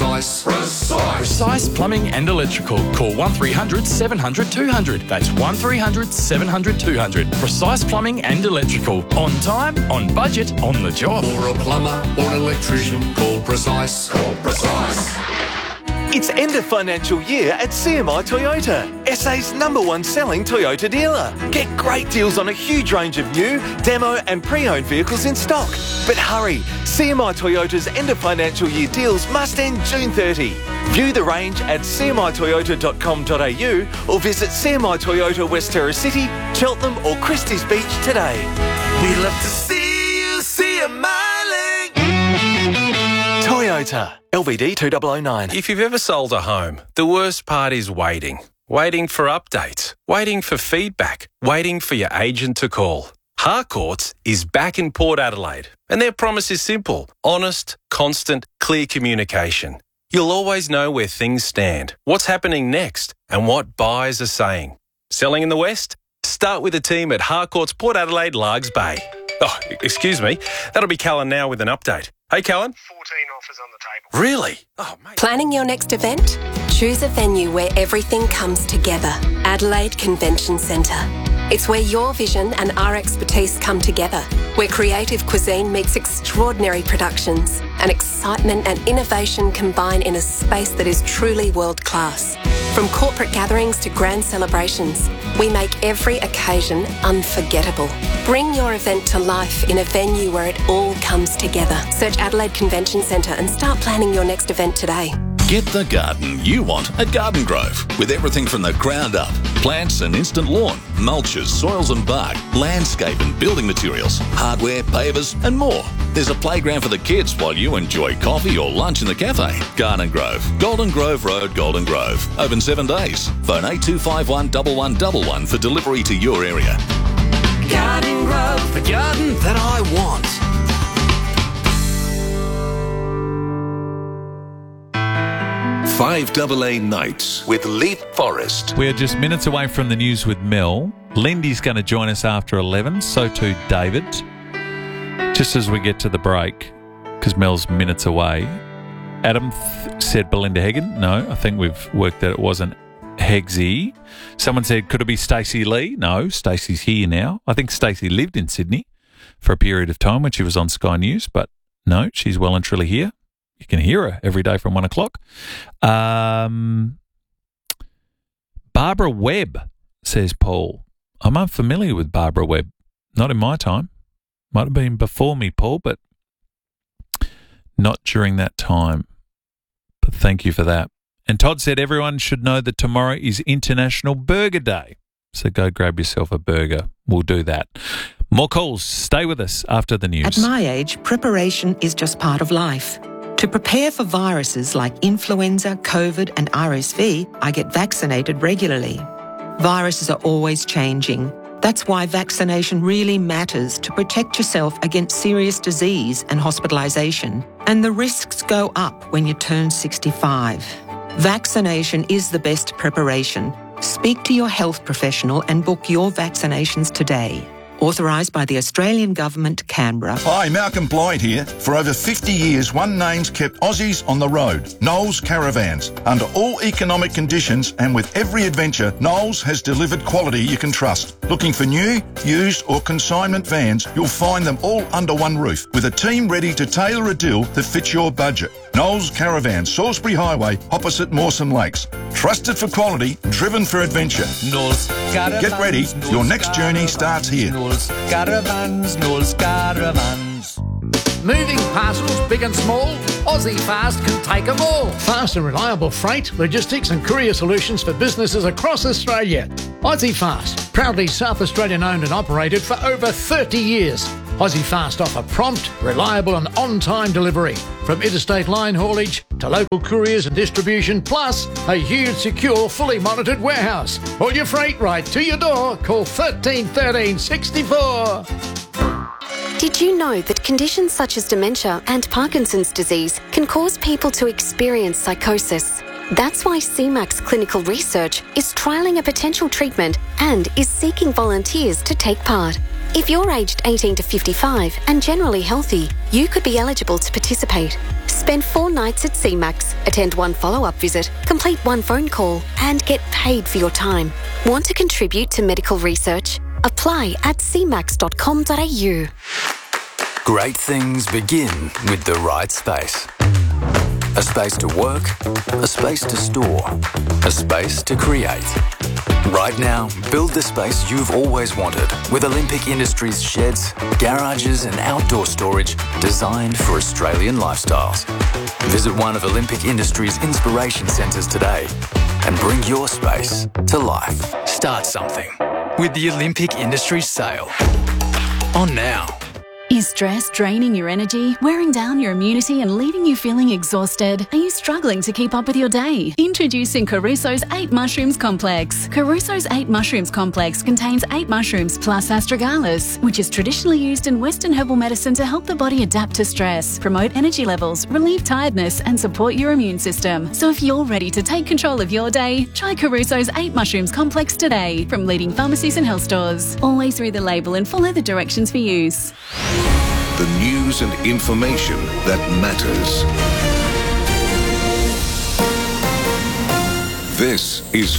Precise. Precise Plumbing and Electrical. Call 1300 700 200. That's 1300 700 200. Precise Plumbing and Electrical. On time, on budget, on the job. For a plumber or an electrician, call Precise. Call Precise. It's end of financial year at CMI Toyota, SA's #1 selling Toyota dealer. Get great deals on a huge range of new, demo and pre-owned vehicles in stock. But hurry, CMI Toyota's end of financial year deals must end June 30. View the range at cmitoyota.com.au or visit CMI Toyota West Terrace City, Cheltenham or Christie's Beach today. We'd love to see you smiling. Toyota, LVD 2009. If you've ever sold a home, the worst part is waiting. Waiting for updates, waiting for feedback, waiting for your agent to call. Harcourts is back in Port Adelaide, and their promise is simple: honest, constant, clear communication. You'll always know where things stand, what's happening next, and what buyers are saying. Selling in the West? Start with the team at Harcourts Port Adelaide, Largs Bay. Oh, excuse me. That'll be Callan now with an update. Hey, Callan. 14 offers on the table. Really? Oh, mate. Planning your next event? Choose a venue where everything comes together. Adelaide Convention Centre. It's where your vision and our expertise come together, where creative cuisine meets extraordinary productions and excitement and innovation combine in a space that is truly world-class. From corporate gatherings to grand celebrations, we make every occasion unforgettable. Bring your event to life in a venue where it all comes together. Search Adelaide Convention Centre and start planning your next event today. Get the garden you want at Garden Grove, with everything from the ground up. Plants and instant lawn, mulches, soils and bark, landscape and building materials, hardware, pavers and more. There's a playground for the kids while you enjoy coffee or lunch in the cafe. Garden Grove, Golden Grove Road, Golden Grove. Open 7 days. Phone 8251 1111 for delivery to your area. Garden Grove, the garden that I want. 5AA Nights with Leith Forrest. We're just minutes away from the news with Mel. Lindy's going to join us after 11, so too David. Just as we get to the break, because Mel's minutes away, Adam said Belinda Hagen. No, I think we've worked that it wasn't Hegsy. Someone said, could it be Stacey Lee? No, Stacey's here now. I think Stacey lived in Sydney for a period of time when she was on Sky News, but no, she's well and truly here. You can hear her every day from 1 o'clock. Barbara Webb, says Paul. I'm unfamiliar with Barbara Webb. Not in my time. Might have been before me, Paul, but not during that time. But thank you for that. And Todd said everyone should know that tomorrow is International Burger Day. So go grab yourself a burger. We'll do that. More calls. Stay with us after the news. At my age, preparation is just part of life. To prepare for viruses like influenza, COVID and RSV, I get vaccinated regularly. Viruses are always changing. That's why vaccination really matters to protect yourself against serious disease and hospitalisation. And the risks go up when you turn 65. Vaccination is the best preparation. Speak to your health professional and book your vaccinations today. Authorised by the Australian Government, Canberra. Hi, Malcolm Blyde here. For over 50 years, one name's kept Aussies on the road. Knowles Caravans. Under all economic conditions and with every adventure, Knowles has delivered quality you can trust. Looking for new, used or consignment vans, you'll find them all under one roof with a team ready to tailor a deal that fits your budget. Knowles Caravans, Salisbury Highway, opposite Mawson Lakes. Trusted for quality, driven for adventure. Knowles Caravans. Get ready, your next journey starts here. Knowles Caravans, Knowles Caravans. Moving parcels big and small, Aussie Fast can take them all. Fast and reliable freight, logistics and courier solutions for businesses across Australia. Aussie Fast, proudly South Australian owned and operated for over 30 years. Aussie Fast offer prompt, reliable and on-time delivery. From interstate line haulage to local couriers and distribution, plus a huge, secure, fully monitored warehouse. All your freight right to your door. Call 13 13 64. Did you know that conditions such as dementia and Parkinson's disease can cause people to experience psychosis? That's why CMAX Clinical Research is trialling a potential treatment and is seeking volunteers to take part. If you're aged 18 to 55 and generally healthy, you could be eligible to participate. Spend 4 nights at CMAX, attend 1 follow-up visit, complete 1 phone call, and get paid for your time. Want to contribute to medical research? Apply at cmax.com.au. Great things begin with the right space. A space to work, a space to store, a space to create. Right now, build the space you've always wanted with Olympic Industries sheds, garages and outdoor storage designed for Australian lifestyles. Visit one of Olympic Industries' inspiration centres today and bring your space to life. Start something with the Olympic Industries sale. On now. Is stress draining your energy, wearing down your immunity and leaving you feeling exhausted? Are you struggling to keep up with your day? Introducing Caruso's 8 Mushrooms Complex. Caruso's 8 Mushrooms Complex contains 8 mushrooms plus astragalus, which is traditionally used in Western herbal medicine to help the body adapt to stress, promote energy levels, relieve tiredness and support your immune system. So if you're ready to take control of your day, try Caruso's 8 Mushrooms Complex today from leading pharmacies and health stores. Always read the label and follow the directions for use. The news and information that matters. This is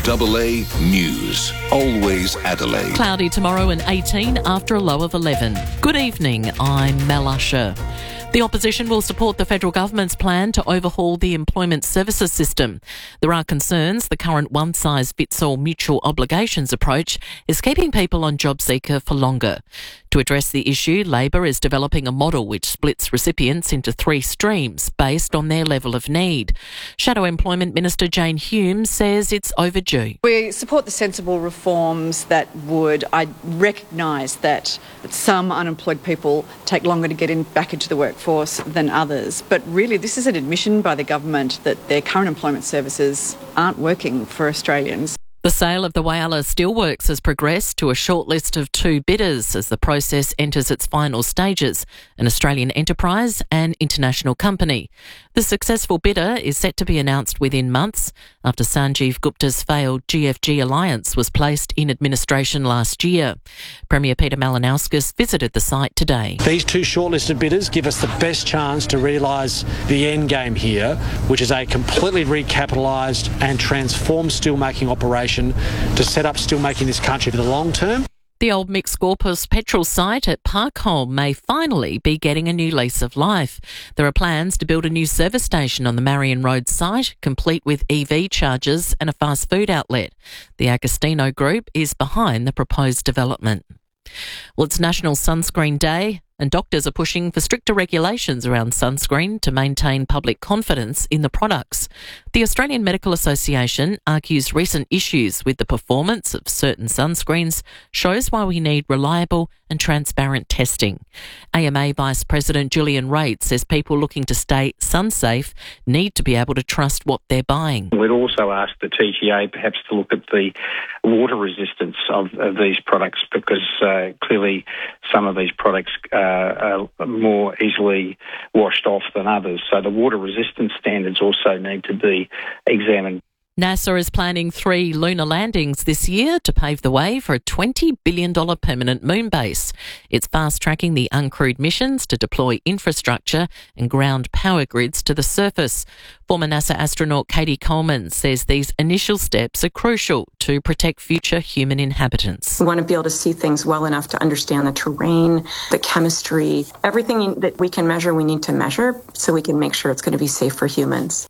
5AA News. Always Adelaide. Cloudy tomorrow and 18 after a low of 11. Good evening, I'm Mel Usher. The opposition will support the federal government's plan to overhaul the employment services system. There are concerns the current one-size-fits-all mutual obligations approach is keeping people on JobSeeker for longer. To address the issue, Labor is developing a model which splits recipients into 3 streams based on their level of need. Shadow Employment Minister Jane Hume says it's overdue. We support the sensible reforms that would recognise that some unemployed people take longer to get back into the workforce than others. But really, this is an admission by the government that their current employment services aren't working for Australians. The sale of the Whyalla Steelworks has progressed to a shortlist of 2 bidders as the process enters its final stages, an Australian enterprise and international company. The successful bidder is set to be announced within months after Sanjeev Gupta's failed GFG alliance was placed in administration last year. Premier Peter Malinauskas visited the site today. These 2 shortlisted bidders give us the best chance to realise the end game here, which is a completely recapitalised and transformed steelmaking operation to set up steelmaking in this country for the long term. The old Mick Scorpus petrol site at Parkholme may finally be getting a new lease of life. There are plans to build a new service station on the Marion Road site, complete with EV chargers and a fast food outlet. The Agostino Group is behind the proposed development. Well, it's National Sunscreen Day, and doctors are pushing for stricter regulations around sunscreen to maintain public confidence in the products. The Australian Medical Association argues recent issues with the performance of certain sunscreens shows why we need reliable and transparent testing. AMA Vice President Julian Raitt says people looking to stay sun-safe need to be able to trust what they're buying. We'd also ask the TGA perhaps to look at the water resistance of these products, because clearly some of these products are more easily washed off than others. So the water resistance standards also need to be examined. NASA is planning 3 lunar landings this year to pave the way for a $20 billion permanent moon base. It's fast-tracking the uncrewed missions to deploy infrastructure and ground power grids to the surface. Former NASA astronaut Katie Coleman says these initial steps are crucial to protect future human inhabitants. We want to be able to see things well enough to understand the terrain, the chemistry, everything that we can measure, we need to measure so we can make sure it's going to be safe for humans.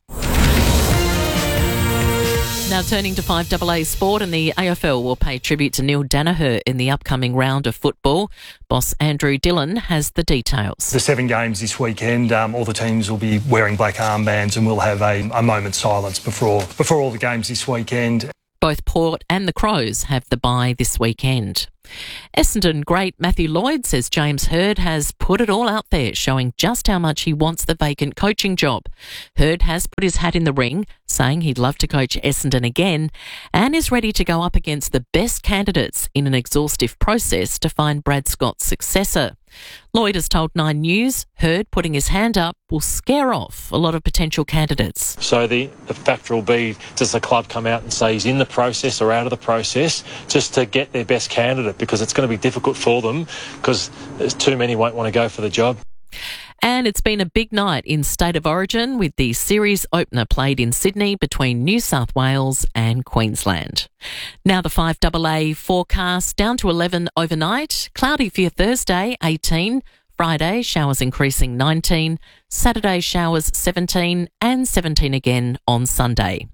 Now turning to 5AA Sport, and the AFL will pay tribute to Neil Danaher in the upcoming round of football. Boss Andrew Dillon has the details. The 7 games this weekend, all the teams will be wearing black armbands, and we'll have a moment's silence before all the games this weekend. Both Port and the Crows have the bye this weekend. Essendon great Matthew Lloyd says James Hird has put it all out there, showing just how much he wants the vacant coaching job. Hird has put his hat in the ring, saying he'd love to coach Essendon again, and is ready to go up against the best candidates in an exhaustive process to find Brad Scott's successor. Lloyd has told 9 News Hird putting his hand up will scare off a lot of potential candidates. So the factor will be, does the club come out and say he's in the process or out of the process, just to get their best candidate, because it's going to be difficult for them because too many won't want to go for the job. And it's been a big night in State of Origin with the series opener played in Sydney between New South Wales and Queensland. Now the 5AA forecast, down to 11 overnight, cloudy for your Thursday, 18, Friday showers increasing 19, Saturday showers 17 and 17 again on Sunday.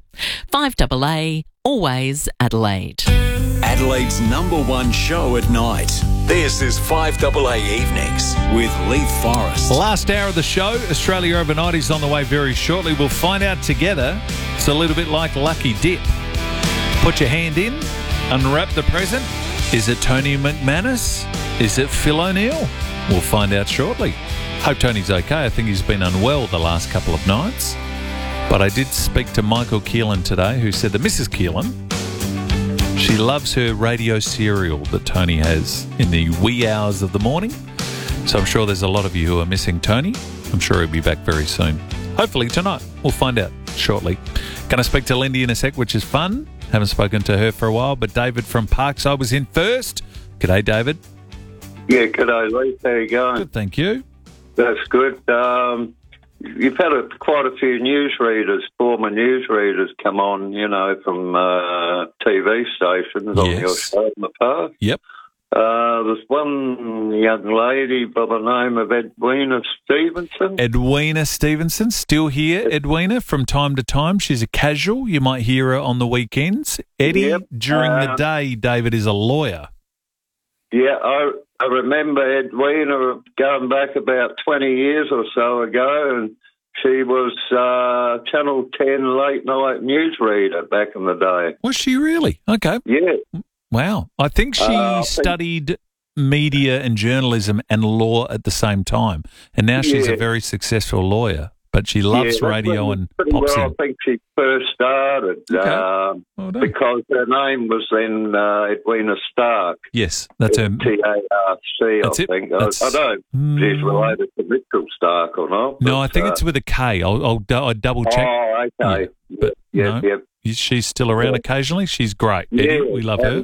5AA, always Adelaide. Adelaide's #1 show at night. This is 5AA Evenings with Leith Forrest. Last hour of the show, Australia Overnight is on the way very shortly. We'll find out together. It's a little bit like Lucky Dip. Put your hand in, unwrap the present. Is it Tony McManus? Is it Phil O'Neill? We'll find out shortly. Hope Tony's okay. I think he's been unwell the last couple of nights. But I did speak to Michael Keelan today, who said that Mrs. Keelan, she loves her radio serial that Tony has in the wee hours of the morning. So I'm sure there's a lot of you who are missing Tony. I'm sure he'll be back very soon. Hopefully tonight. We'll find out shortly. Going to speak to Lindy in a sec, which is fun. Haven't spoken to her for a while, but David from Parkside was in first. G'day, David. Yeah, g'day, Lee. How you going? Good, thank you. That's good. You've had quite a few newsreaders, former newsreaders, come on, from TV stations on your show in the past. Yep. There's one young lady by the name of Edwina Stevenson. Edwina Stevenson, still here, Edwina, from time to time. She's a casual. You might hear her on the weekends. Eddie, during the day, David is a lawyer. Yeah, I remember Edwina going back about 20 years or so ago, and she was Channel 10 late night newsreader back in the day. Was she really? Okay. Yeah. Wow. I think she studied media and journalism and law at the same time, and now she's a very successful lawyer. But she loves radio and pops in. I think she first started because her name was then Edwina Stark. Yes, that's her. T-A-R-C, I think. I don't know if she's related to Mitchell Stark or not. No, I think it's with a K. I'll double check. Oh, okay. Yeah, but she's still around occasionally. She's great. Eddie, we love her.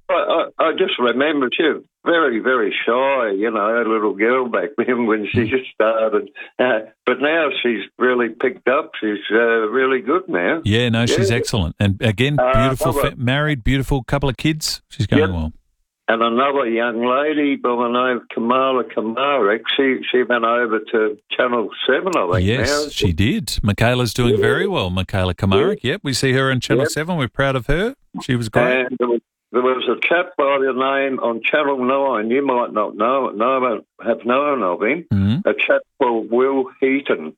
I just remember she was very, very shy, a little girl back then when she just started. But now she's really picked up. She's really good now. Yeah, no, she's excellent. And again, beautiful, married, beautiful couple of kids. She's going well. And another young lady by the name of Kamala Kamarik, she went over to Channel 7, I think. Yes, now. she did. Michaela's doing very well, Michaela Kamarik. Yep, we see her on Channel 7. We're proud of her. She was great. And there was a chap by the name on Channel 9, you might not have known of him, a chap called Will Heaton.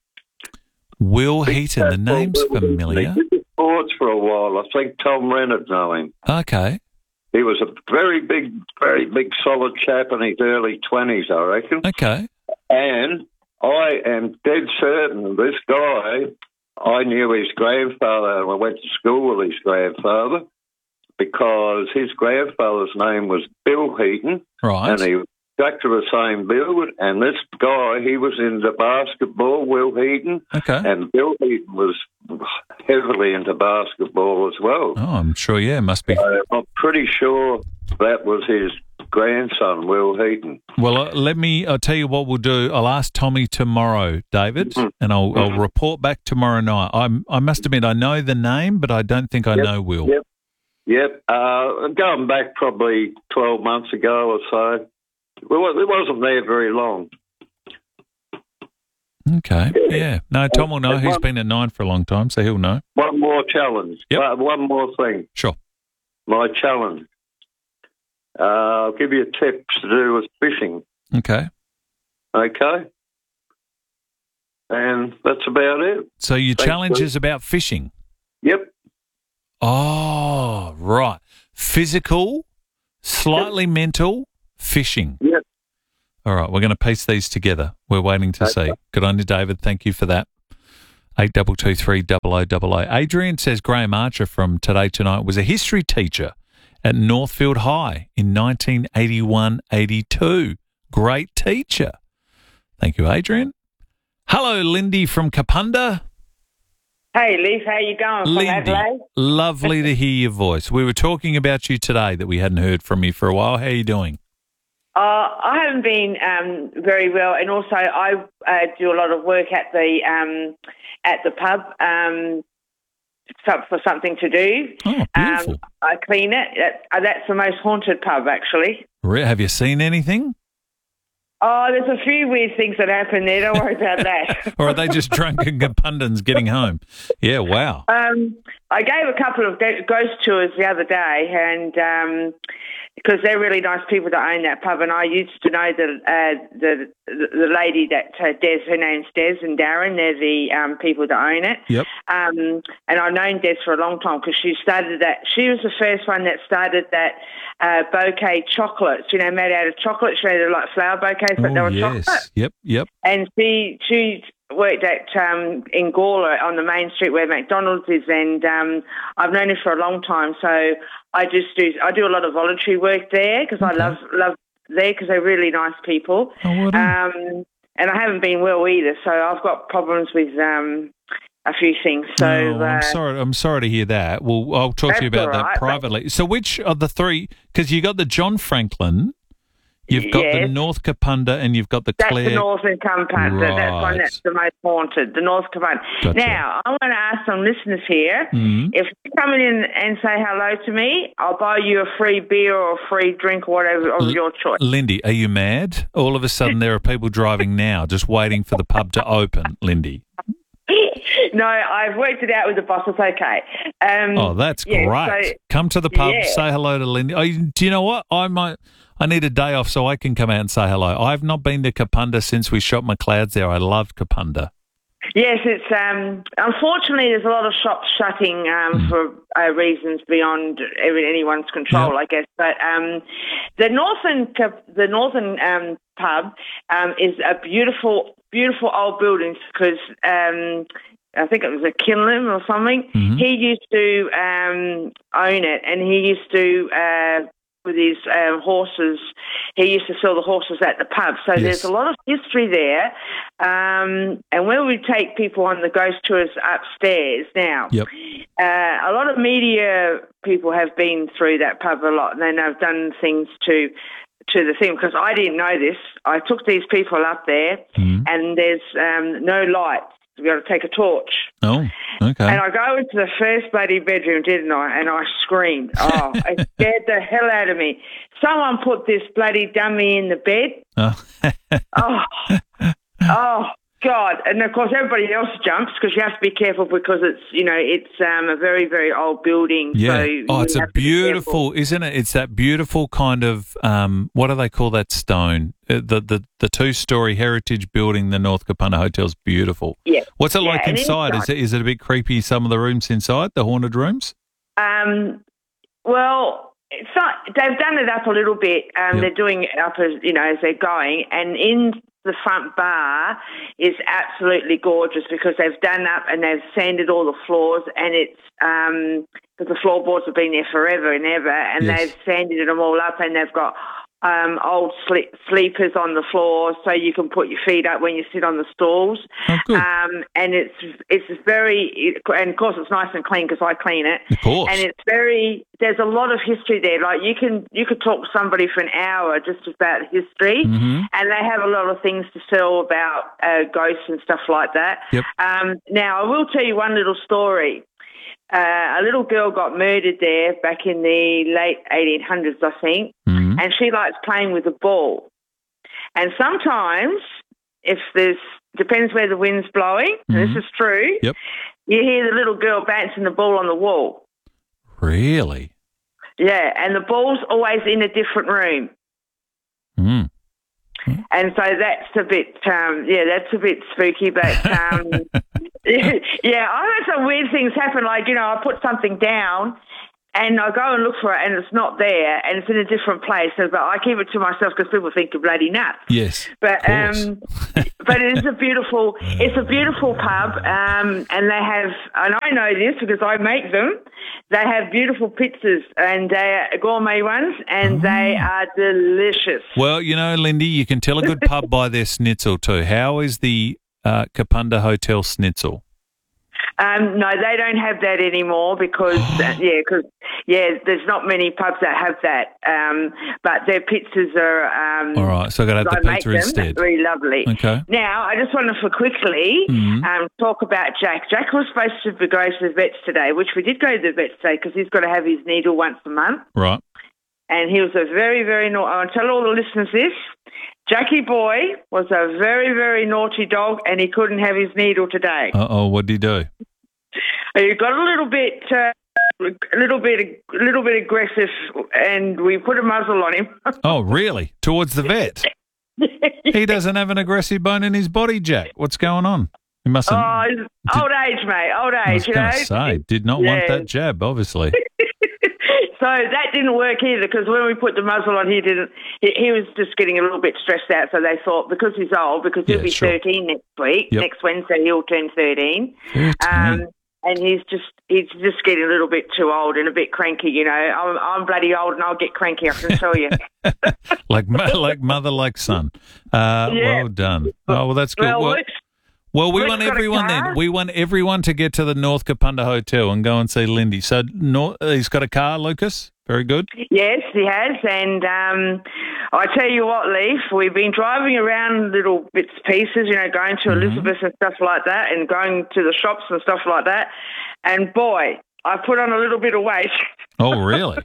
Will Heaton, the name's familiar. He did sports for a while. I think Tom Reynolds know him. Okay. He was a very big, solid chap in his early 20s, I reckon. Okay. And I am dead certain this guy, I knew his grandfather, and I went to school with his grandfather, because his grandfather's name was Bill Heaton. Right. And he was exactly the same build. And this guy, he was into basketball, Will Heaton. Okay. And Bill Heaton was heavily into basketball as well. Oh, I'm sure, must be. I'm pretty sure that was his grandson, Will Heaton. Well, I'll tell you what we'll do. I'll ask Tommy tomorrow, David, and I'll report back tomorrow night. I must admit, I know the name, but I don't think I know Will. Yep. Going back probably 12 months ago or so. Well, it wasn't there very long. Okay. Yeah. No, Tom will know. He's been at 9 for a long time, so he'll know. One more challenge. Yep. One more thing. Sure. My challenge. I'll give you tips to do with fishing. Okay. Okay. And that's about it. So your challenge is about fishing? Yep. Oh, right. Physical, slightly mental, fishing. Yep. All right, we're going to piece these together. We're waiting to see. Good on you, David. Thank you for that. 8223 Adrian says Graham Archer from Today Tonight was a history teacher at Northfield High in 1981-82. Great teacher. Thank you, Adrian. Hello, Lindy from Kapunda. Hey, Leith, how you going from Adelaide? Lovely to hear your voice. We were talking about you today that we hadn't heard from you for a while. How are you doing? I haven't been very well, and also I do a lot of work at the pub for something to do. Oh, beautiful. I clean it. That's the most haunted pub, actually. Have you seen anything? Oh, there's a few weird things that happen there. Don't worry about that. Or are they just drunken pundits getting home? Yeah, wow. I gave a couple of ghost tours the other day, and because they're really nice people that own that pub, and I used to know the lady that Des, her name's Des and Darren. They're the people that own it. Yep. And I've known Des for a long time because she started that. She was the first one that started that bouquet chocolates. You know, made out of chocolate. She made like flower bouquets, but they were chocolate. Yep. And she worked at in Gawler on the main street where McDonald's is, and I've known her for a long time. So I do a lot of voluntary work there because I love there because they're really nice people. Oh, well and I haven't been well either, so I've got problems with a few things. So I'm sorry to hear that. Well, I'll talk to you about that privately. So which of the three? Because you got the John Franklin. You've got the North Kapunda and you've got the Clare. That's the Northern Kapunda. Right. That's one that's the most haunted, the North Kapunda. Gotcha. Now, I want to ask some listeners here, if you come in and say hello to me, I'll buy you a free beer or a free drink or whatever of your choice. Lindy, are you mad? All of a sudden there are people driving now just waiting for the pub to open, Lindy. No, I've worked it out with the boss. It's okay. That's great. So, come to the pub, say hello to Lindy. Do you know what? I need a day off so I can come out and say hello. I've not been to Kapunda since we shot McLeod's there. I loved Kapunda. Yes, it's unfortunately there's a lot of shops shutting for reasons beyond anyone's control, I guess. But the northern pub is a beautiful old building because I think it was a Kinlan or something. Mm-hmm. He used to own it, and he used to. With his horses, he used to sell the horses at the pub. So there's a lot of history there. And when we take people on the ghost tours upstairs now, a lot of media people have been through that pub a lot, and then they've done things to the thing, because I didn't know this. I took these people up there, and there's no lights. We've got to take a torch. Oh, okay. And I go into the first bloody bedroom, didn't I? And I screamed. Oh, it scared the hell out of me. Someone put this bloody dummy in the bed. Oh, God. And, of course, everybody else jumps because you have to be careful because it's a very, very old building. Yeah. So it's a beautiful, isn't it? It's that beautiful kind of, what do they call that stone? The 2-story heritage building, the North Kapunda Hotel's beautiful. Yeah. What's it like inside? Is it a bit creepy, some of the rooms inside, the haunted rooms? Well, it's not, they've done it up a little bit. They're doing it up as they're going. And in the front bar is absolutely gorgeous because they've done up and they've sanded all the floors, and it's because the floorboards have been there forever and ever, and they've sanded them all up, and they've got old sleepers on the floor so you can put your feet up when you sit on the stools. Oh, good. And it's very, and of course it's nice and clean because I clean it. Of course. And it's there's a lot of history there. Like you could talk to somebody for an hour just about history, and they have a lot of things to tell about ghosts and stuff like that. Yep. Now I will tell you one little story. A little girl got murdered there back in the late 1800s, I think, and she likes playing with a ball. And sometimes, depends where the wind's blowing, and this is true, you hear the little girl bouncing the ball on the wall. Really? Yeah, and the ball's always in a different room. And so that's a bit, spooky, but yeah, I've had some weird things happen. Like, I put something down and I go and look for it and it's not there and it's in a different place. But I keep it to myself because people think you're bloody nuts. Yes. But but it's a beautiful pub, and they have, and I know this because I make them. They have beautiful pizzas and they're gourmet ones, and they are delicious. Well, Lindy, you can tell a good pub by their schnitzel too. How is the Kapunda Hotel schnitzel? No, they don't have that anymore because there's not many pubs that have that, but their pizzas are. All right, so I got to have the pizza instead. Very lovely. Okay. Now, I just wanted to quickly talk about Jack. Jack was supposed to go to the vets today, which we did go to the vets today because he's got to have his needle once a month. Right. And he was a very, very naughty. I want to tell all the listeners this. Jackie boy was a very, very naughty dog, and he couldn't have his needle today. What did he do? He got a little bit aggressive, and we put a muzzle on him. Oh, really? Towards the vet? He doesn't have an aggressive bone in his body, Jack. What's going on? He mustn't. Oh, old age, mate. Old age. I was going to say, did not want that jab, obviously. So that didn't work either because when we put the muzzle on, he was just getting a little bit stressed out. So they thought because he's old, because he'll be 13 next week, next Wednesday he'll turn 13. And he's just getting a little bit too old and a bit cranky. You know, I'm bloody old and I'll get cranky. I can tell you. like mother, like son. Well done. Oh, well, that's good. Well, we want everyone then. We want everyone to get to the North Kapunda Hotel and go and see Lindy. So he's got a car, Lucas? Very good. Yes, he has. And I tell you what, Leaf, we've been driving around little bits and pieces, you know, going to Elizabeth and stuff like that and going to the shops and stuff like that. And, boy, I put on a little bit of weight. Oh, really?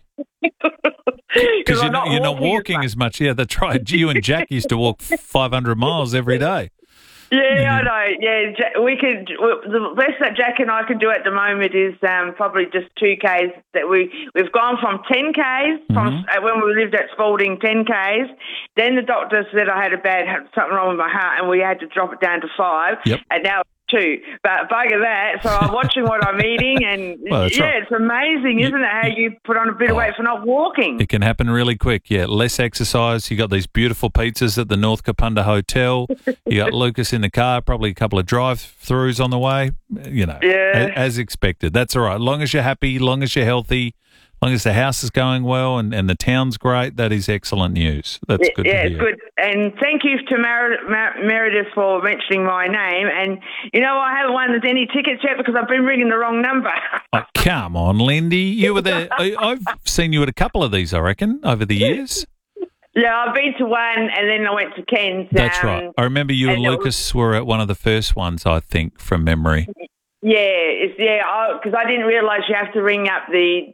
Because you're not walking as much. Yeah, that's right. You and Jack used to walk 500 miles every day. Yeah, I know. Yeah, the best that Jack and I can do at the moment is probably just 2Ks. That we've gone from 10Ks from when we lived at Spalding, 10Ks. Then the doctor said I had something wrong with my heart, and we had to drop it down to 5. Yep. And now 2. But bugger that. So I'm watching what I'm eating, and it's amazing, isn't it? How you put on a bit of weight for not walking. It can happen really quick. Yeah, less exercise. You got these beautiful pizzas at the North Kapunda Hotel. You got Lucas in the car, probably a couple of drive-throughs on the way. You know, as expected. That's all right. As long as you're happy, as long as you're healthy, as long as the house is going well and the town's great, that is excellent news. That's good to hear. Yeah, it's good. And thank you to Meredith for mentioning my name. And, you know, I haven't won any tickets yet because I've been ringing the wrong number. Oh, come on, Lindy. You were there. I've seen you at a couple of these, I reckon, over the years. Yeah, I've been to one and then I went to Ken's. That's right. I remember you and Lucas were at one of the first ones, I think, from memory. Because I didn't realise you have to ring up the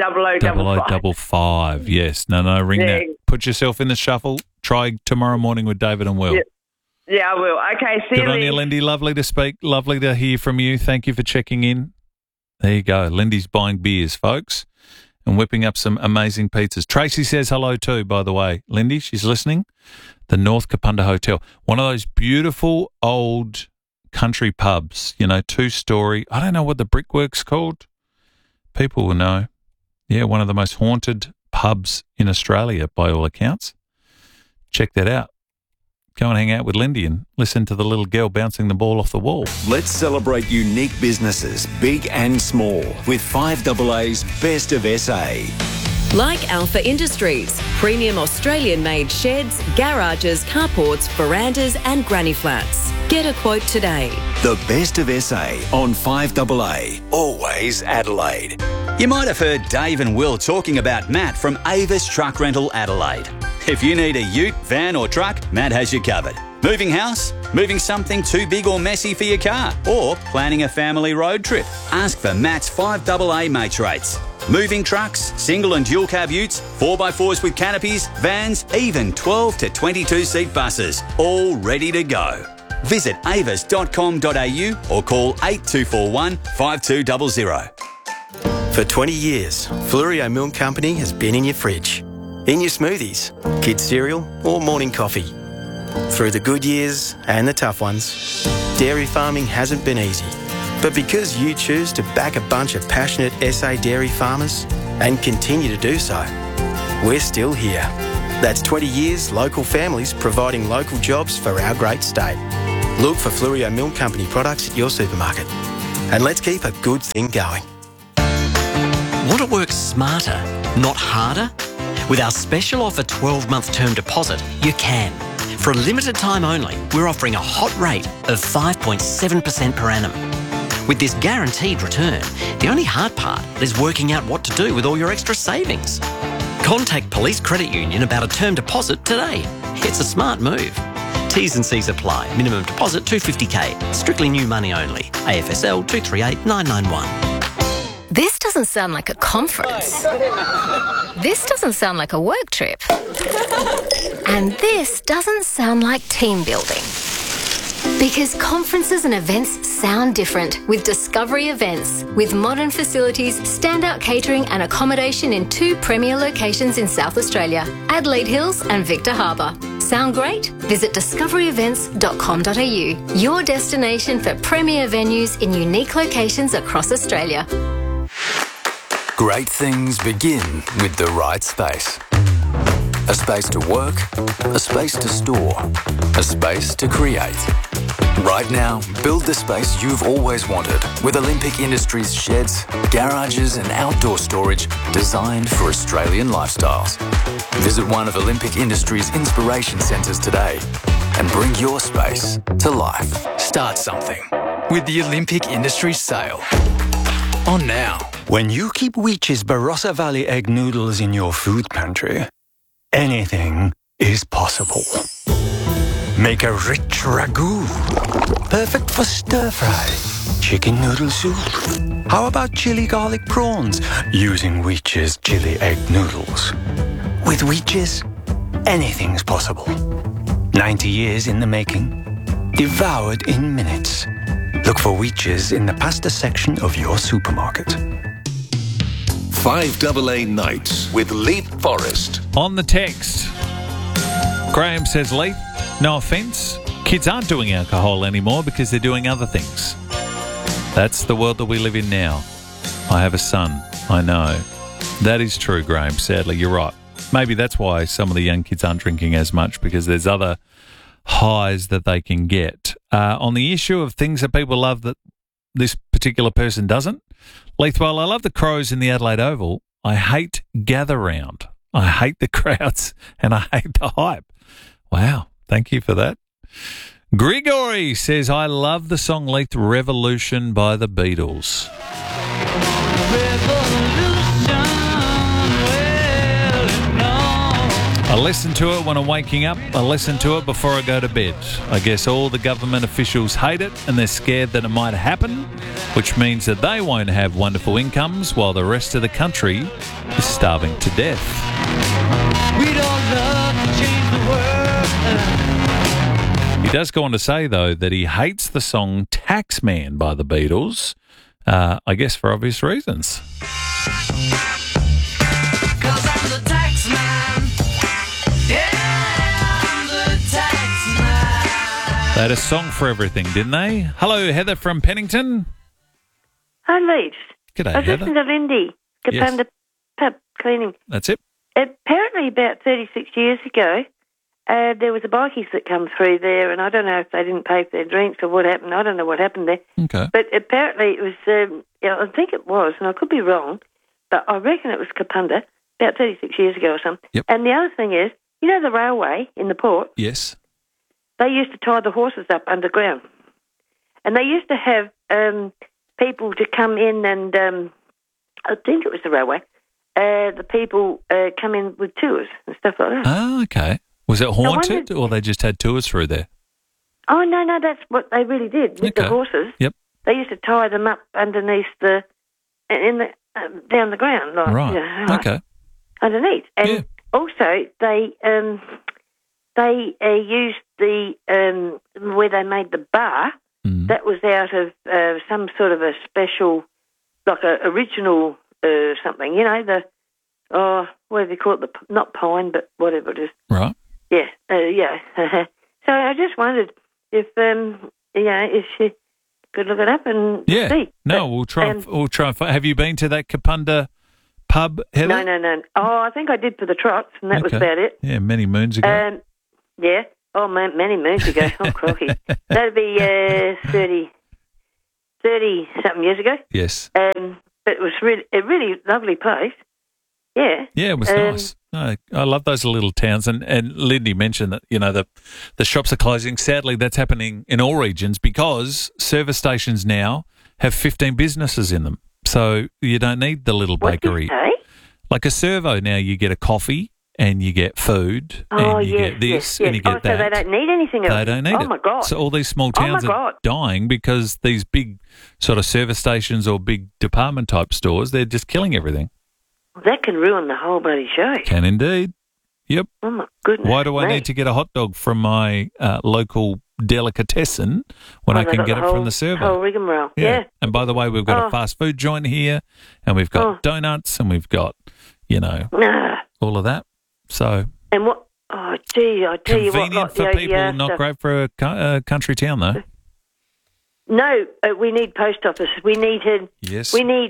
0055. Yes. No, ring that. Put yourself in the shuffle. Try tomorrow morning with David and Will. Yeah, I will. Okay, see you. Good on you, Lindy. Lovely to speak. Lovely to hear from you. Thank you for checking in. There you go. Lindy's buying beers, folks, and whipping up some amazing pizzas. Tracy says hello too, by the way. Lindy, she's listening. The North Kapunda Hotel. One of those beautiful old country pubs, you know, 2-story. I don't know what the brickwork's called. People will know. Yeah, one of the most haunted pubs in Australia by all accounts. Check that out. Go and hang out with Lindy and listen to the little girl bouncing the ball off the wall. Let's celebrate unique businesses, big and small, with 5AA's Best of SA. Like Alpha Industries, premium Australian-made sheds, garages, carports, verandas and granny flats. Get a quote today. The Best of SA on 5AA, always Adelaide. You might have heard Dave and Will talking about Matt from Avis Truck Rental Adelaide. If you need a ute, van or truck, Matt has you covered. Moving house? Moving something too big or messy for your car? Or planning a family road trip? Ask for Matt's 5AA mates rates. Moving trucks, single and dual cab utes, 4x4s with canopies, vans, even 12 to 22 seat buses, all ready to go. Visit avis.com.au or call 8241 5200. For 20 years, Fluorio Milk Company has been in your fridge, in your smoothies, kids' cereal or morning coffee. Through the good years and the tough ones, dairy farming hasn't been easy. But because you choose to back a bunch of passionate SA dairy farmers and continue to do so, we're still here. That's 20 years local families providing local jobs for our great state. Look for Fluorio Milk Company products at your supermarket. And let's keep a good thing going. Want to work smarter, not harder? With our special offer 12-month term deposit, you can. For a limited time only, we're offering a hot rate of 5.7% per annum. With this guaranteed return, the only hard part is working out what to do with all your extra savings. Contact Police Credit Union about a term deposit today. It's a smart move. T's and C's apply. Minimum deposit $250K. Strictly new money only. AFSL 238991. This doesn't sound like a conference. This doesn't sound like a work trip. And this doesn't sound like team building. Because conferences and events sound different with Discovery Events. With modern facilities, standout catering and accommodation in 2 premier locations in South Australia, Adelaide Hills and Victor Harbour. Sound great? Visit discoveryevents.com.au, your destination for premier venues in unique locations across Australia. Great things begin with the right space. A space to work, a space to store, a space to create. Right now, build the space you've always wanted with Olympic Industries sheds, garages and outdoor storage designed for Australian lifestyles. Visit one of Olympic Industries' inspiration centres today and bring your space to life. Start something with the Olympic Industries sale. On now. When you keep Weech's Barossa Valley egg noodles in your food pantry, anything is possible. Make a rich ragu, perfect for stir-fry, chicken noodle soup. How about chili garlic prawns using Weech's chili egg noodles? With Weech's, anything's possible. 90 years in the making, devoured in minutes. Look for Weech's in the pasta section of your supermarket. 5AA Nights with Leith Forrest. On the text, Graham says, Leith, no offence, kids aren't doing alcohol anymore because they're doing other things. That's the world that we live in now. I have a son, I know. That is true, Graham, sadly, you're right. Maybe that's why some of the young kids aren't drinking as much, because there's other highs that they can get. On the issue of things that people love that this particular person doesn't, Leith, while I love the Crows in the Adelaide Oval, I hate gather round. I hate the crowds and I hate the hype. Wow, thank you for that. Grigory says, I love the song Leith, Revolution by the Beatles. I listen to it when I'm waking up. I listen to it before I go to bed. I guess all the government officials hate it and they're scared that it might happen, which means that they won't have wonderful incomes while the rest of the country is starving to death. We don't love to change the world. He does go on to say, though, that he hates the song Taxman by the Beatles, I guess for obvious reasons. They had a song for everything, didn't they? Hello, Heather from Pennington. Hi, Leith. G'day, I was Heather. listening to Lindy, Kapunda Pub Cleaning. That's it. Apparently, about 36 years ago, there was a bikies that come through there, and I don't know if they didn't pay for their drinks or what happened. I don't know what happened there. Okay. But apparently it was, I think it was, and I could be wrong, but I reckon it was Kapunda about 36 years ago or something. Yep. And the other thing is, you know the railway in the port? Yes. They used to tie the horses up underground. And they used to have people to come in and, I think it was the railway, the people come in with tours and stuff like that. Oh, okay. Was it haunted or they just had tours through there? Oh, no, that's what they really did with the horses. Yep. They used to tie them up underneath down the ground. Like, Right. you know, like Okay. underneath. And also they used the, where they made the bar, that was out of some sort of a special, like a original something, you know, what do they call it? Not pine, but whatever it is. Right. Yeah, yeah. So I just wondered if, if you could look it up and see. No, we'll try. We'll try. Have you been to that Kapunda pub, Heather? No. Oh, I think I did for the trots, and that was about it. Yeah, many moons ago. Yeah. Oh, many moons ago. Oh, crikey. That'd be 30-something years ago. Yes. But it was a really lovely place. Yeah. Yeah, it was nice. No, I love those little towns. And Lindy mentioned that, you know, the shops are closing. Sadly, that's happening in all regions because service stations now have 15 businesses in them. So you don't need the little bakery. Like a servo now, you get a coffee and you get food and you get this and you get that. So they don't need anything else. They don't need it. Oh, my God. So all these small towns are dying because these big sort of service stations or big department type stores, they're just killing everything. That can ruin the whole bloody show. Can indeed. Yep. Oh, my goodness. Why do I need to get a hot dog from my local delicatessen when I can get it from the servo? Whole rigmarole. Yeah. And by the way, we've got a fast food joint here, and we've got donuts, and we've got, all of that. So. And what? Oh, gee, I tell you what. Convenient for people, not great for a country town, though. No, we need post office. We need Yes. We need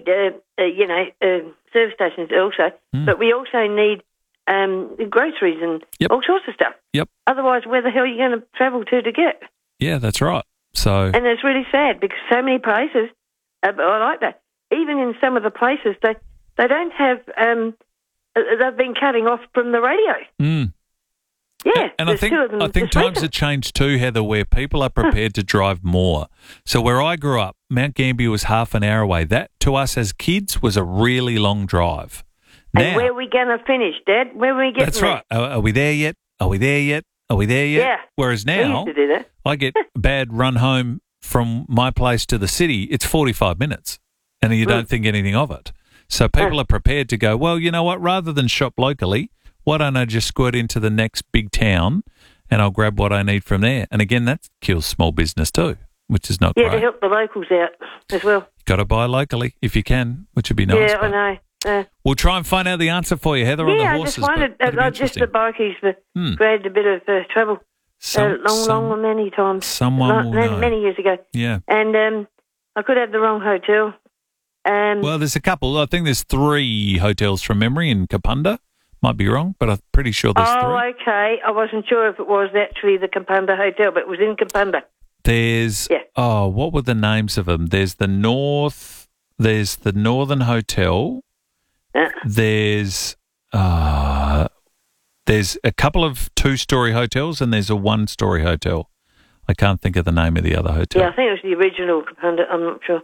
service stations also, but we also need groceries and all sorts of stuff. Yep. Otherwise, where the hell are you going to travel to get? Yeah, that's right. So. And it's really sad because so many places are like that. Even in some of the places, they don't have. They've been cutting off from the radio. Mm. Yeah, and I think times have changed too, Heather, where people are prepared to drive more. So where I grew up, Mount Gambier was half an hour away. That, to us as kids, was a really long drive. And where are we going to finish, Dad? Where are we getting That's right. Are we there yet? Are we there yet? Are we there yet? Yeah. Whereas now, we used to do that. I get a bad run home from my place to the city. It's 45 minutes, and you don't think anything of it. So people are prepared to go, well, you know what, rather than shop locally, why don't I just squirt into the next big town and I'll grab what I need from there? And again, that kills small business too, which is not great. Yeah, to help the locals out as well. Got to buy locally if you can, which would be nice. Yeah, I know. We'll try and find out the answer for you, Heather, on the horses. Yeah, I just wondered, just the bikies created a bit of trouble many times. Someone will know. Many years ago. Yeah. And I could have the wrong hotel. Well, there's a couple. I think there's 3 hotels from memory in Kapunda. Might be wrong, but I'm pretty sure there's 3. Oh, okay. I wasn't sure if it was actually the Kapunda Hotel, but it was in Kapunda. There's, what were the names of them? There's the Northern Hotel. There's a couple of 2-story hotels and there's a 1-story hotel. I can't think of the name of the other hotel. Yeah, I think it was the original Kapunda. I'm not sure.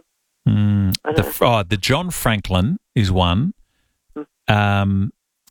The John Franklin is one. And,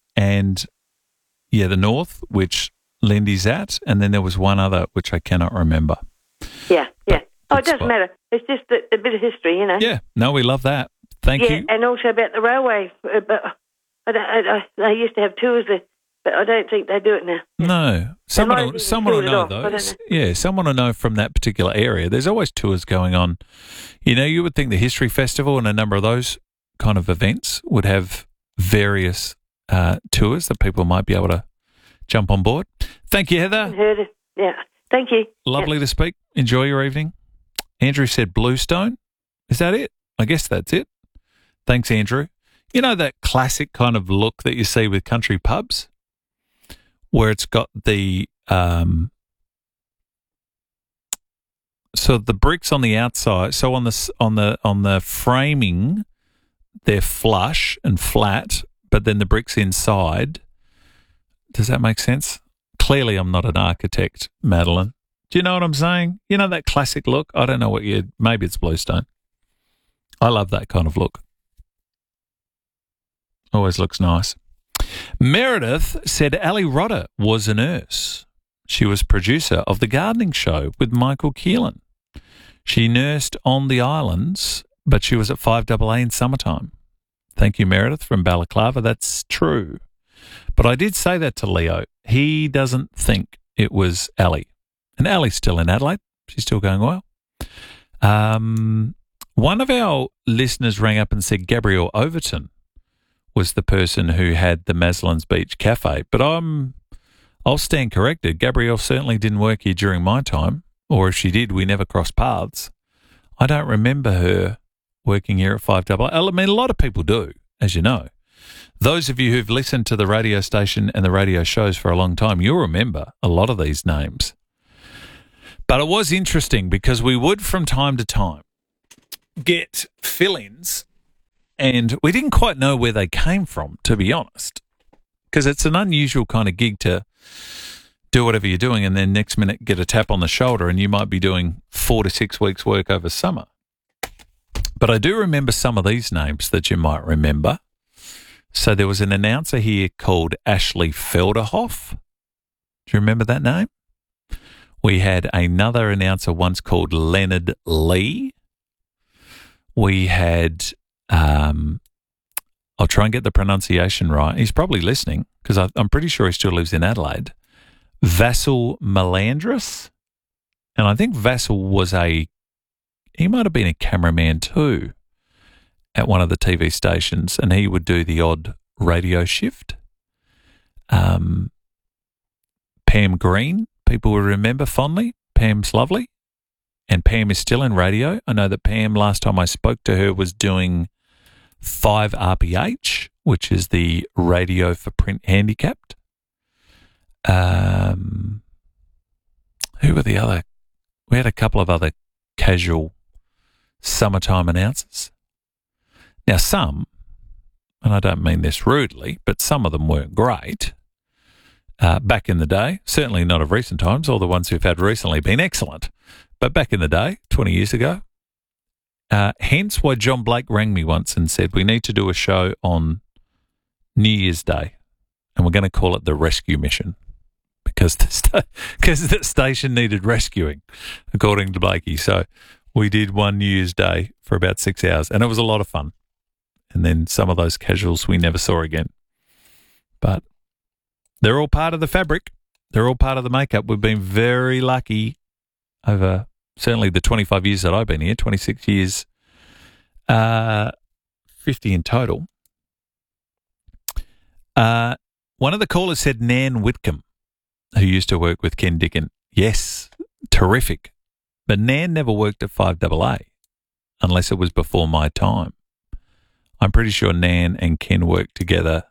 the North, which Lindy's at, and then there was one other, which I cannot remember. Yeah. It doesn't matter. It's just a bit of history, Yeah, no, we love that. Thank you. And also about the railway. But they used to have tours there, but I don't think they do it now. No. Someone will know those. Yeah, someone will know from that particular area. There's always tours going on. You would think the History Festival and a number of those kind of events would have various tours that people might be able to jump on board. Thank you, Heather. Heard it. Yeah. Thank you. Lovely to speak. Enjoy your evening. Andrew said Bluestone. Is that it? I guess that's it. Thanks, Andrew. You know that classic kind of look that you see with country pubs where it's got the so the bricks on the outside, so on the framing they're flush and flat, but then the bricks inside. Does that make sense? Clearly I'm not an architect, Madeline. Do you know what I'm saying? You know that classic look? I don't know maybe it's Bluestone. I love that kind of look. Always looks nice. Meredith said Ali Rodder was a nurse. She was producer of The Gardening Show with Michael Keelan. She nursed on the islands, but she was at 5AA in summertime. Thank you, Meredith, from Balaclava. That's true. But I did say that to Leo. He doesn't think it was Ali. And Ali's still in Adelaide. She's still going well. One of our listeners rang up and said Gabrielle Overton was the person who had the Maslins Beach Cafe. But I'll stand corrected. Gabrielle certainly didn't work here during my time. Or if she did, we never crossed paths. I don't remember her working here at 5AA. I mean, a lot of people do, as you know. Those of you who've listened to the radio station and the radio shows for a long time, you'll remember a lot of these names. But it was interesting because we would, from time to time, get fill-ins and we didn't quite know where they came from, to be honest, because it's an unusual kind of gig to do whatever you're doing and then next minute get a tap on the shoulder and you might be doing 4 to 6 weeks' work over summer. But I do remember some of these names that you might remember. So there was an announcer here called Ashley Felderhoff. Do you remember that name? We had another announcer once called Leonard Lee. We had, I'll try and get the pronunciation right. He's probably listening because I'm pretty sure he still lives in Adelaide. Vassal Melandris. And I think Vassal was he might have been a cameraman too at one of the TV stations, and he would do the odd radio shift. Pam Green, people will remember fondly. Pam's lovely. And Pam is still in radio. I know that Pam, last time I spoke to her, was doing 5RPH, which is the radio for print handicapped. Who were the other? We had a couple of other casual summertime announcers. Now some, and I don't mean this rudely, but some of them weren't great. Back in the day, certainly not of recent times, all the ones we've had recently been excellent. But back in the day, 20 years ago, hence why John Blake rang me once and said, we need to do a show on New Year's Day, and we're going to call it the Rescue Mission because the station needed rescuing, according to Blakey. So we did one New Year's Day for about 6 hours, and it was a lot of fun. And then some of those casuals we never saw again. But they're all part of the fabric. They're all part of the makeup. We've been very lucky over certainly the 25 years that I've been here, 26 years, 50 in total. One of the callers said Nan Whitcomb, who used to work with Ken Dickin. Yes, terrific. But Nan never worked at 5AA unless it was before my time. I'm pretty sure Nan and Ken worked together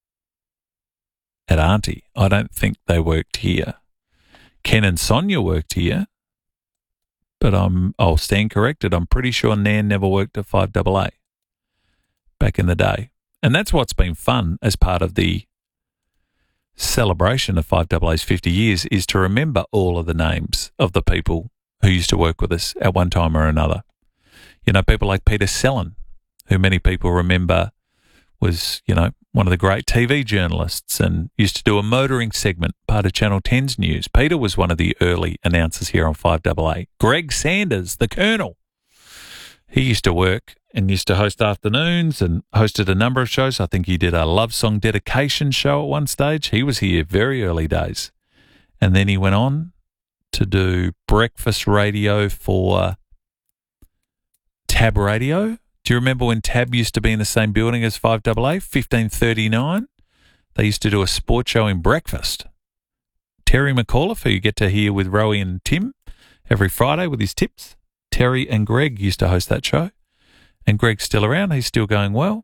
at Auntie. I don't think they worked here. Ken and Sonia worked here, but I'll stand corrected. I'm pretty sure Nan never worked at 5AA back in the day. And that's what's been fun as part of the celebration of 5AA's 50 years is to remember all of the names of the people who used to work with us at one time or another. You know, people like Peter Sellen, who many people remember was, you know, one of the great TV journalists and used to do a motoring segment, part of Channel 10's news. Peter was one of the early announcers here on 5AA. Greg Sanders, the Colonel. He used to work and used to host afternoons and hosted a number of shows. I think he did a love song dedication show at one stage. He was here very early days. And then he went on to do breakfast radio for Tab Radio. Do you remember when Tab used to be in the same building as 5AA, 1539? They used to do a sports show in breakfast. Terry McAuliffe, who you get to hear with Rowie and Tim every Friday with his tips. Terry and Greg used to host that show. And Greg's still around. He's still going well.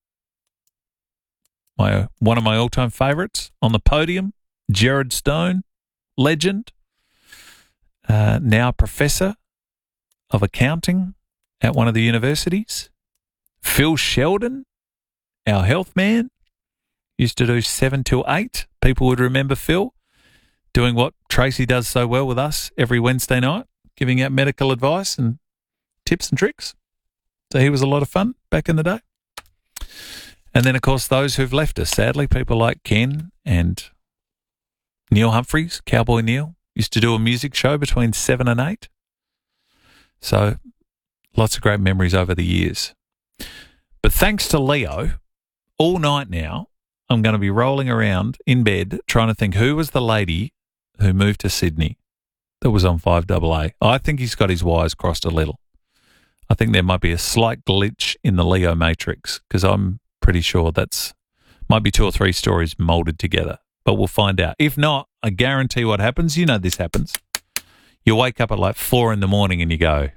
One of my all-time favourites on the podium, Gerard Stone, legend, now professor of accounting at one of the universities. Phil Sheldon, our health man, used to do 7 till 8. People would remember Phil doing what Tracy does so well with us every Wednesday night, giving out medical advice and tips and tricks. So he was a lot of fun back in the day. And then, of course, those who've left us, sadly, people like Ken and Neil Humphreys, Cowboy Neil, used to do a music show between 7 and 8. So lots of great memories over the years. But thanks to Leo, all night now, I'm going to be rolling around in bed trying to think who was the lady who moved to Sydney that was on 5AA. I think he's got his wires crossed a little. I think there might be a slight glitch in the Leo matrix because I'm pretty sure might be 2 or 3 stories moulded together. But we'll find out. If not, I guarantee what happens. You know this happens. You wake up at like 4 a.m. and you go,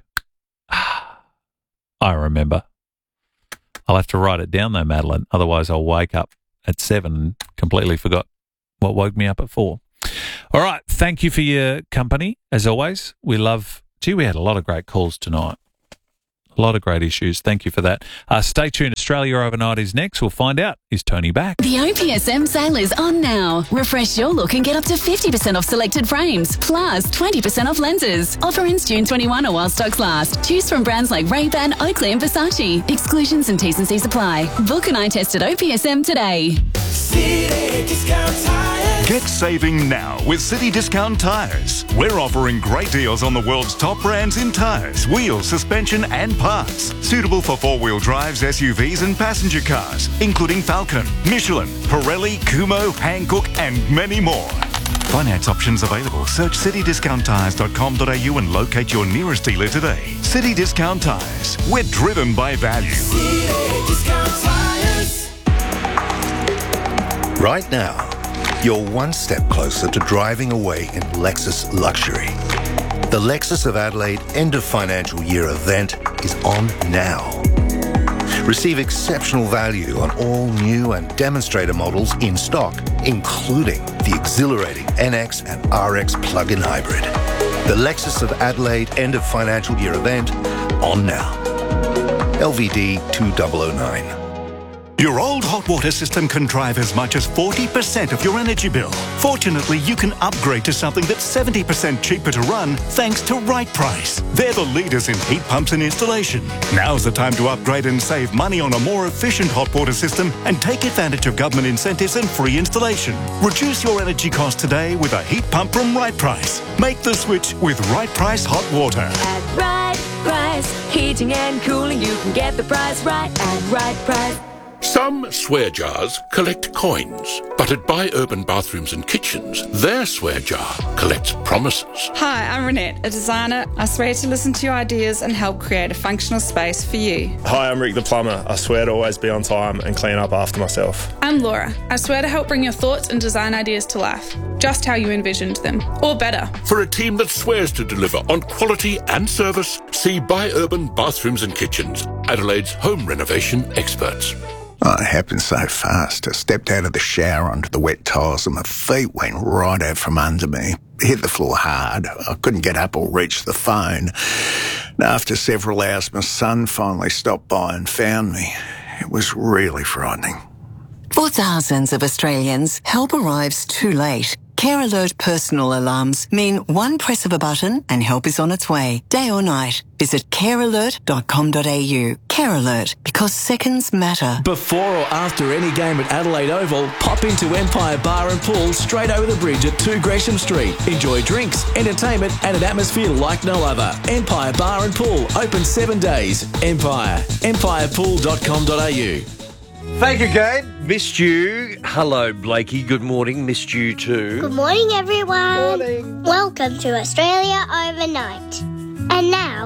I remember. I'll have to write it down though, Madeline. Otherwise I'll wake up at 7 and completely forgot what woke me up at 4. All right. Thank you for your company. As always, we had a lot of great calls tonight. A lot of great issues. Thank you for that. Stay tuned. Australia Overnight is next. We'll find out. Is Tony back? The OPSM sale is on now. Refresh your look and get up to 50% off selected frames, plus 20% off lenses. Offer ends June 21 or while stocks last. Choose from brands like Ray-Ban, Oakley and Versace. Exclusions and T's and C's apply. Book an eye test at OPSM today. City Discount Tires. Get saving now with City Discount Tires. We're offering great deals on the world's top brands in tyres, wheels, suspension and parts. Suitable for four-wheel drives, SUVs and passenger cars, including Falcon, Michelin, Pirelli, Kumho, Hankook and many more. Finance options available. Search citydiscounttires.com.au and locate your nearest dealer today. City Discount Tires. We're driven by value. City Discount Tires. Right now, you're one step closer to driving away in Lexus luxury. The Lexus of Adelaide end of financial year event is on now. Receive exceptional value on all new and demonstrator models in stock, including the exhilarating NX and RX plug-in hybrid. The Lexus of Adelaide end of financial year event on now. LVD 2009. Your old hot water system can drive as much as 40% of your energy bill. Fortunately, you can upgrade to something that's 70% cheaper to run thanks to Right Price. They're the leaders in heat pumps and installation. Now's the time to upgrade and save money on a more efficient hot water system and take advantage of government incentives and free installation. Reduce your energy cost today with a heat pump from Right Price. Make the switch with Right Price Hot Water. At Right Price, heating and cooling, you can get the price right at Right Price. Some swear jars collect coins, but at Buy Urban Bathrooms and Kitchens, their swear jar collects promises. Hi, I'm Renette, a designer. I swear to listen to your ideas and help create a functional space for you. Hi, I'm Rick the plumber. I swear to always be on time and clean up after myself. I'm Laura. I swear to help bring your thoughts and design ideas to life, just how you envisioned them, or better. For a team that swears to deliver on quality and service, see Buy Urban Bathrooms and Kitchens, Adelaide's home renovation experts. Oh, it happened so fast. I stepped out of the shower onto the wet tiles and my feet went right out from under me. Hit the floor hard. I couldn't get up or reach the phone. And after several hours, my son finally stopped by and found me. It was really frightening. For thousands of Australians, help arrives too late. Care Alert personal alarms mean one press of a button and help is on its way, day or night. Visit carealert.com.au. Care Alert, because seconds matter. Before or after any game at Adelaide Oval, pop into Empire Bar and Pool straight over the bridge at 2 Gresham Street. Enjoy drinks, entertainment and an atmosphere like no other. Empire Bar and Pool, open 7 days. Empire. empirepool.com.au. Thank you, Kate. Missed you. Hello, Blakey. Good morning. Missed you too. Good morning, everyone. Morning. Welcome to Australia Overnight. And now,